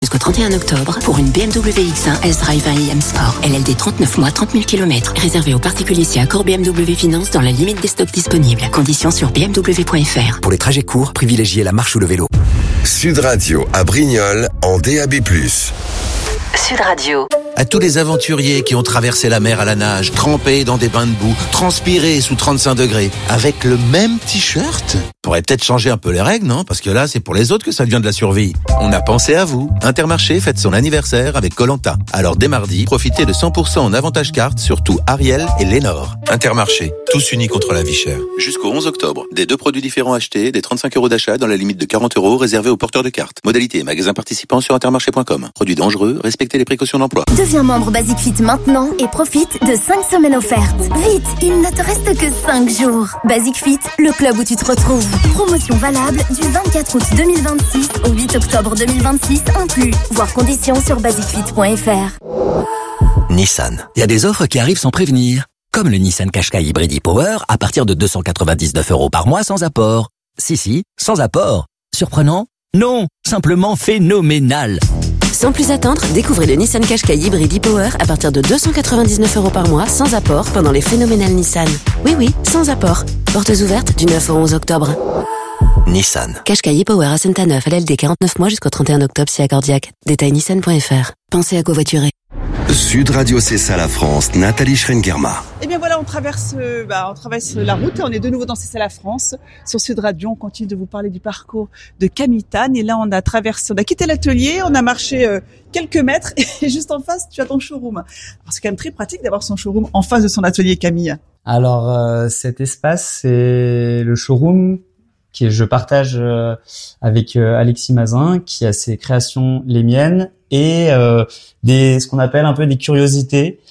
jusqu'au 31 octobre pour une BMW X1 S-Drive 1 IM Sport. LLD 39 mois, 30 000 km. Réservé aux particuliers si accord BMW Finance dans la limite des stocks disponibles. Conditions sur bmw.fr. Pour les trajets courts, privilégiez la marche ou le vélo. Sud Radio à Brignoles en DAB+. Sud Radio. À tous les aventuriers qui ont traversé la mer à la nage, trempés dans des bains de boue, transpirés sous 35 degrés, avec le même t-shirt. Pourrait peut-être changer un peu les règles, non? Parce que là, c'est pour les autres que ça devient de la survie. On a pensé à vous. Intermarché fête son anniversaire avec Koh-Lanta. Alors dès mardi, profitez de 100% en avantage carte sur tout Ariel et Lénore. Intermarché, tous unis contre la vie chère. Jusqu'au 11 octobre, des 2 produits différents achetés, des 35 € d'achat dans la limite de 40 € réservés aux porteurs de cartes. Modalité et magasins participants sur intermarché.com. Produits dangereux, respectez les précautions d'emploi. Deviens membre Basic Fit maintenant et profite de 5 semaines offertes. Vite, il ne te reste que 5 jours. Basic Fit, le club où tu te retrouves. Promotion valable du 24 août 2026 au 8 octobre 2026 inclus. Voir conditions sur basicfit.fr. Nissan. Il y a des offres qui arrivent sans prévenir. Comme le Nissan Qashqai Hybrid e-Power à partir de 299 € par mois sans apport. Si, sans apport. Surprenant? Non, simplement phénoménal. Sans plus attendre, découvrez le Nissan Qashqai Hybrid e-Power à partir de 299 € par mois sans apport pendant les phénoménales Nissan. Oui, sans apport. Portes ouvertes du 9 au 11 octobre. Nissan. Qashqai e-Power à Saint-Aneuf, LLD 49 mois jusqu'au 31 octobre si accordiaque. Détail nissan.fr. Pensez à covoiturer. Sud Radio, c'est ça la France. Nathalie Schrengerma. Et bien voilà, on traverse la route et on est de nouveau dans C'est ça la France. Sur Sud Radio, on continue de vous parler du parcours de Camille Tan. Et là, on a quitté l'atelier, on a marché quelques mètres et juste en face, tu as ton showroom. Alors, c'est quand même très pratique d'avoir son showroom en face de son atelier, Camille. Alors, cet espace, c'est le showroom que je partage avec Alexis Mazin, qui a ses créations, les miennes, et ce qu'on appelle un peu des curiosités.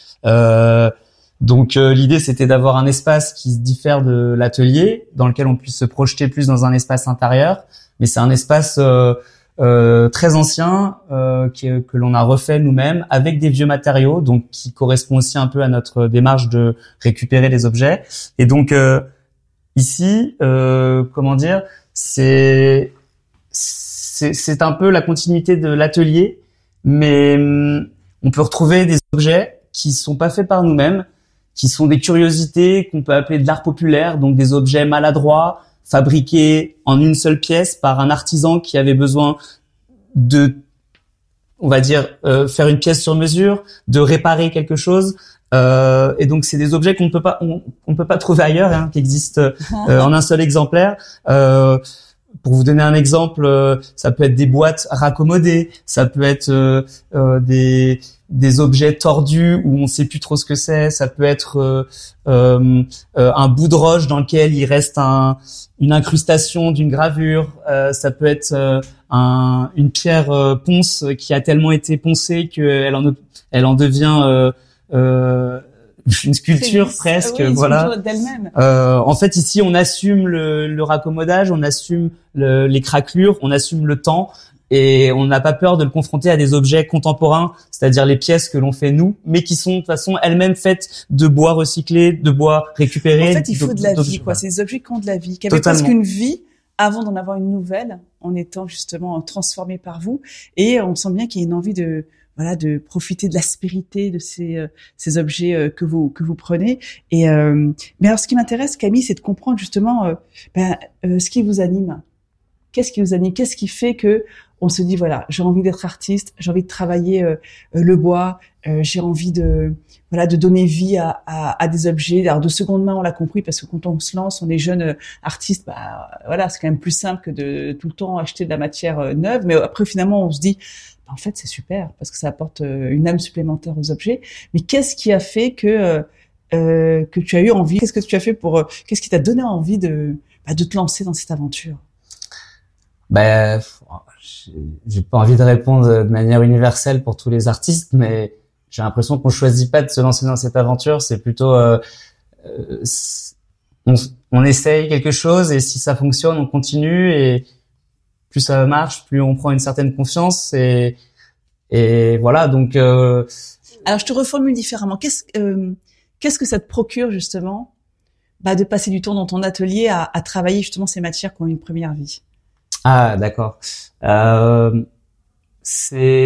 Donc l'idée, c'était d'avoir un espace qui se diffère de l'atelier, dans lequel on puisse se projeter plus dans un espace intérieur. Mais c'est un espace très ancien que l'on a refait nous-mêmes avec des vieux matériaux, donc qui correspond aussi un peu à notre démarche de récupérer les objets. Et donc ici, c'est un peu la continuité de l'atelier, mais on peut retrouver des objets qui sont pas faits par nous-mêmes, qui sont des curiosités qu'on peut appeler de l'art populaire, donc des objets maladroits, fabriqués en une seule pièce par un artisan qui avait besoin de, on va dire, faire une pièce sur mesure, de réparer quelque chose. Et donc c'est des objets qu'on peut pas trouver ailleurs, qui existent en un seul exemplaire. Pour vous donner un exemple, ça peut être des boîtes raccommodées, ça peut être des objets tordus où on sait plus trop ce que c'est, ça peut être un bout de roche dans lequel il reste une incrustation d'une gravure, ça peut être une pierre ponce qui a tellement été poncée qu'elle en devient une sculpture presque, oui, voilà. d'elle-même. En fait, ici, on assume le raccommodage, on assume les craquelures, on assume le temps, et on n'a pas peur de le confronter à des objets contemporains, c'est-à-dire les pièces que l'on fait nous, mais qui sont de toute façon elles-mêmes faites de bois recyclé, de bois récupéré. En fait, il faut de la vie, quoi. C'est des objets qui ont de la vie, qui avaient presque une vie avant d'en avoir une nouvelle, en étant justement transformés par vous. Et on sent bien qu'il y a une envie de profiter de l'aspérité de ces objets que vous prenez. Et mais alors, ce qui m'intéresse, Camille, c'est de comprendre justement ce qui vous anime. Qu'est-ce qui vous anime? Qu'est-ce qui fait que on se dit voilà, j'ai envie d'être artiste, j'ai envie de travailler le bois, j'ai envie de donner vie à des objets. Alors de seconde main, on l'a compris, parce que quand on se lance, on est jeune artiste, c'est quand même plus simple que de tout le temps acheter de la matière neuve. Mais après, finalement, on se dit en fait, c'est super parce que ça apporte une âme supplémentaire aux objets. Mais qu'est-ce qui a fait que tu as eu envie? Qu'est-ce que tu as fait qu'est-ce qui t'a donné envie de te lancer dans cette aventure? J'ai pas envie de répondre de manière universelle pour tous les artistes, mais j'ai l'impression qu'on choisit pas de se lancer dans cette aventure. C'est plutôt on essaye quelque chose et si ça fonctionne, on continue, et plus ça marche, plus on prend une certaine confiance, et voilà. Donc alors je te reformule différemment. Qu'est-ce que ça te procure justement de passer du temps dans ton atelier à travailler justement ces matières qui ont une première vie? Ah, d'accord. C'est